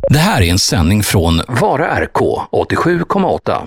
Det här är en sändning från Vara RK 87,8.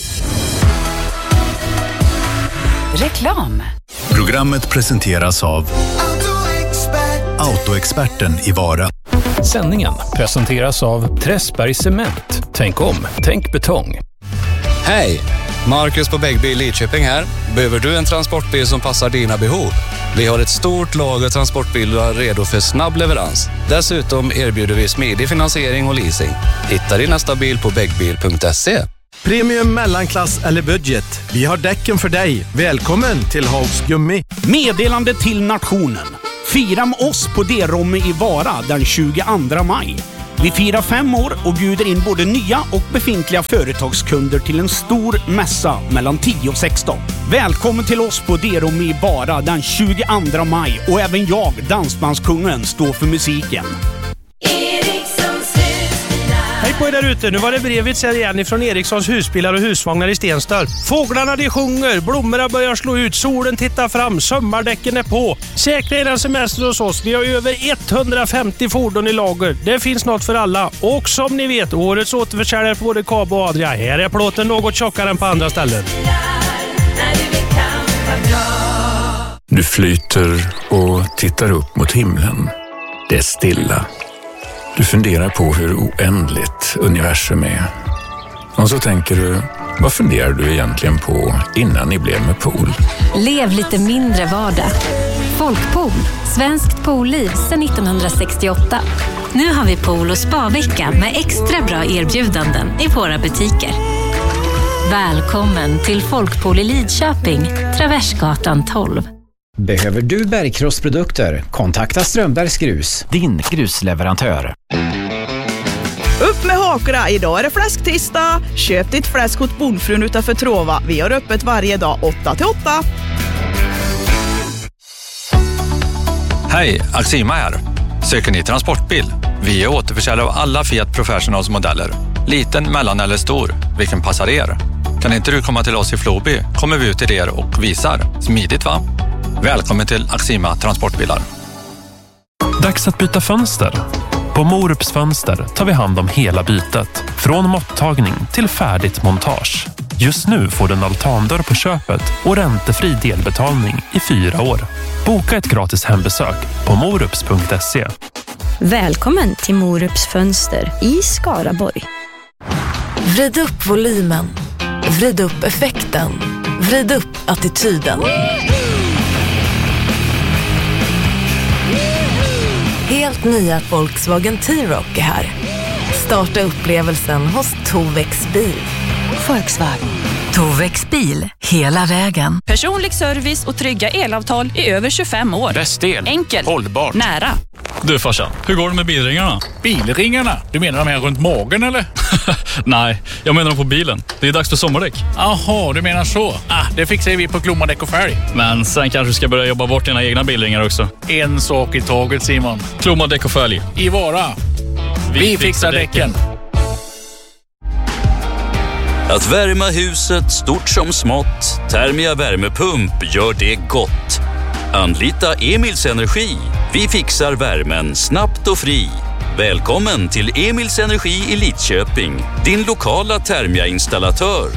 Reklam. Programmet presenteras av Autoexperten i Vara. Sändningen presenteras av Träsberg Cement. Tänk om, tänk betong. Hej! Marcus på Bäggbil Lidköping här. Behöver du en transportbil som passar dina behov? Vi har ett stort lager transportbilar redo för snabb leverans. Dessutom erbjuder vi smidig finansiering och leasing. Hitta din nästa bil på bäggbil.se. Premium, mellanklass eller budget. Vi har däcken för dig. Välkommen till Hags Gummi. Meddelande till nationen. Fira med oss på D-Romme i Vara den 22 maj. Vi firar 5 år och bjuder in både nya och befintliga företagskunder till en stor mässa mellan 10 och 16. Välkommen till oss på D-Romme i Vara den 22 maj och även jag, Dansbandskungen, står för musiken. Hej på er där ute, nu var det brevet igen från Erikssons husbilar och husvagnar i Stenstorp. Fåglarna de sjunger, blommorna börjar slå ut, solen tittar fram, sommardäcken är på. Säkra er en semester hos oss, vi har över 150 fordon i lager. Det finns något för alla. Och som ni vet, årets återförsäljare på både Kabo och Adria. Här är plåten något tjockare än på andra ställen. Du flyter och tittar upp mot himlen. Det är stilla. Du funderar på hur oändligt universum är. Och så tänker du, vad funderar du egentligen på innan ni blev med pool? Lev lite mindre vardag. Folkpool, svenskt poolliv sedan 1968. Nu har vi pool- och spa-vecka med extra bra erbjudanden i våra butiker. Välkommen till Folkpool i Lidköping, Traversgatan 12. Behöver du bergkrossprodukter? Kontakta Strömbergs Grus, din grusleverantör. Upp med hakorna, idag är det fläsktisdag. Köp ditt fläsk hos Bondfrun utanför Trova. Vi har öppet varje dag 8-8. Hej, Axima här. Söker ni transportbil? Vi är återförsäljare av alla Fiat Professionals modeller. Liten, mellan eller stor. Vilken passar er? Kan inte du komma till oss i Floby? Kommer vi ut till er och visar. Smidigt va? Välkommen till Axima Transportbilar. Dags att byta fönster. På Morups Fönster tar vi hand om hela bytet. Från måttagning till färdigt montage. Just nu får du en altandörr på köpet och räntefri delbetalning i 4 år. Boka ett gratis hembesök på morups.se. Välkommen till Morups Fönster i Skaraborg. Vrid upp volymen. Vrid upp effekten. Vrid upp attityden. Helt nya Volkswagen T-Roc är här. Starta upplevelsen hos Tovex bil. Volkswagen. Tovex bil, hela vägen. Personlig service och trygga elavtal i över 25 år. Bäst el. Enkelt. Hållbart. Nära. Du farsan, hur går det med bilringarna? Bilringarna? Du menar de här runt magen eller? Nej, jag menar de på bilen. Det är dags för sommardäck. Jaha, du menar så. Det fixar vi på Klomadäck och färg. Men sen kanske du ska börja jobba bort dina egna bilringar också. En sak i taget, Simon. Klomadäck och fälg. I Vara. Vi fixar däcken. Att värma huset stort som smått. Thermia värmepump gör det gott. Anlita Emils Energi. Vi fixar värmen snabbt och fri. Välkommen till Emils Energi i Lidköping. Din lokala Thermia-installatör.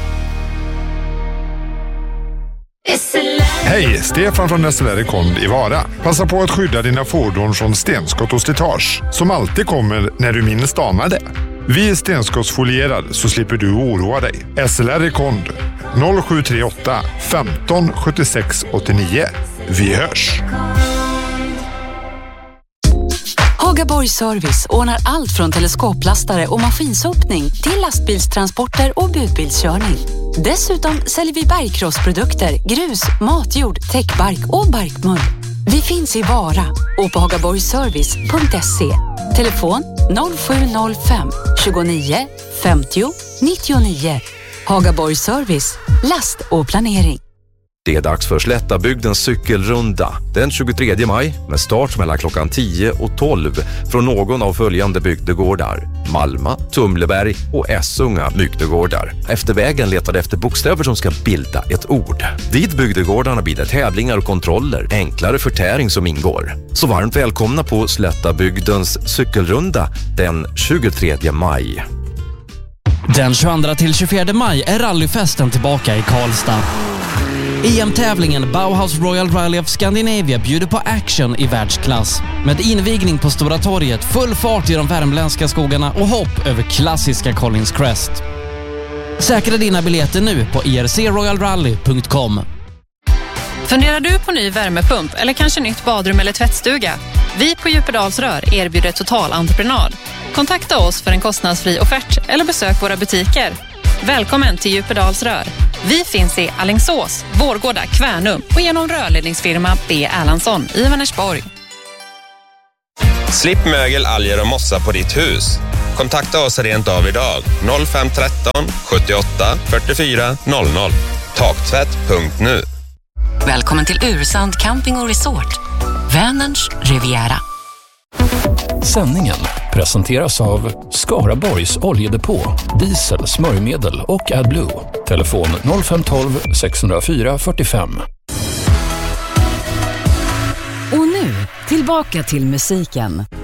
Hej, Stefan från SLR Kond i Vara. Passa på att skydda dina fordon från stenskott och slitage som alltid kommer när du minst anar det. Vi är stenskottsfolierad så slipper du oroa dig. SLR Kond 0738 15 76 89. Vi hörs! Hagaborg Service ordnar allt från teleskoplastare och maskinsopning till lastbilstransporter och budbilskörning. Dessutom säljer vi bergkrossprodukter, grus, matjord, täckbark och barkmull. Vi finns i Vara och på hagaborgservice.se. Telefon 0705 29 50 99. Hagaborg Service, last och planering. Det är dags för Slättabygdens cykelrunda den 23 maj med start mellan klockan 10 och 12 från någon av följande bygdegårdar: Malma, Tumleberg och Essunga bygdegårdar. Efter vägen letade efter bokstäver som ska bilda ett ord. Vid bygdegårdarna blir det tävlingar och kontroller, enklare förtäring som ingår. Så varmt välkomna på Slättabygdens cykelrunda den 23 maj. Den 22 till 24 maj är rallyfesten tillbaka i Karlstad. EM-tävlingen Bauhaus Royal Rally of Scandinavia bjuder på action i världsklass. Med invigning på Stora torget, full fart i de värmländska skogarna och hopp över klassiska Collins Crest. Säkra dina biljetter nu på ircroyalrally.com. Funderar du på ny värmepump eller kanske nytt badrum eller tvättstuga? Vi på Djupedalsrör erbjuder totalentreprenad. Kontakta oss för en kostnadsfri offert eller besök våra butiker. Välkommen till Djupedalsrör. Vi finns i Alingsås, Vårgårda, Kvärnum och genom rörledningsfirma B. Erlandsson i Vänersborg. Slipp mögel, alger och mossa på ditt hus. Kontakta oss rent av idag. 0513 78 44 00. Taktvätt.nu. Välkommen till Ursand Camping och Resort. Vänerns Riviera. Sändningen presenteras av Skaraborgs oljedepå, diesel, smörjmedel och AdBlue. Telefon 0512 604 45. Och nu, tillbaka till musiken.